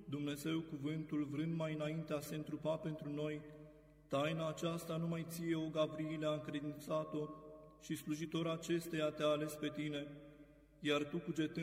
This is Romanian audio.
Dumnezeu cuvântul, vrând mai înainte a se întrupa pentru noi, taina aceasta numai ție, o Gavriile, a încredințat-o și slujitor acesteia te-a ales pe tine, iar tu, cugetând